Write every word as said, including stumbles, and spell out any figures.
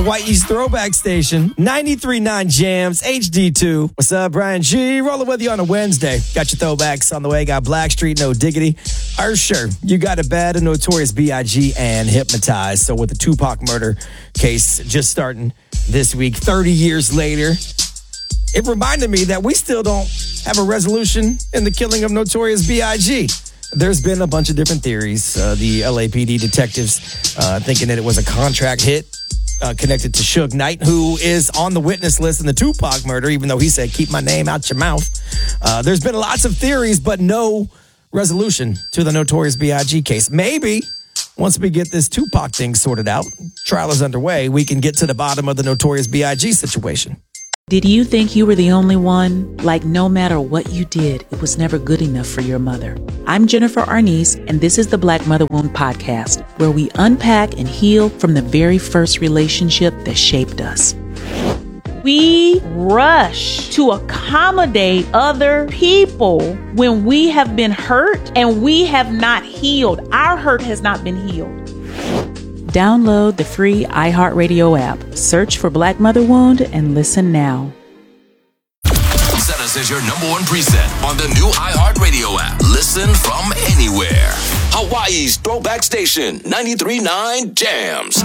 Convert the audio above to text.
Hawaii's throwback station, ninety-three point nine Jams, H D two. What's up, Brian G? Rolling with you on a Wednesday. Got your throwbacks on the way. Got Blackstreet, No Diggity. Usher, You Got It Bad, and Notorious B I G and Hypnotized. So with the Tupac murder case just starting this week, thirty years later, it reminded me that we still don't have a resolution in the killing of Notorious B I G There's been a bunch of different theories. Uh, the L A P D detectives uh, thinking that it was a contract hit uh, connected to Suge Knight, who is on the witness list in the Tupac murder, even though he said, keep my name out your mouth. Uh, there's been lots of theories, but no resolution to the Notorious B I G case. Maybe once we get this Tupac thing sorted out, trial is underway, we can get to the bottom of the Notorious B I G situation. Did you think you were the only one? Like, no matter what you did, it was never good enough for your mother. I'm Jennifer Arnice, and this is the Black Mother Wound Podcast, where we unpack and heal from the very first relationship that shaped us. We rush to accommodate other people when we have been hurt and we have not healed. Our hurt has not been healed. Download the free iHeartRadio app. Search for Black Mother Wound and listen now. Set us as your number one preset on the new iHeartRadio app. Listen from anywhere. Hawaii's throwback station, ninety-three point nine Jams.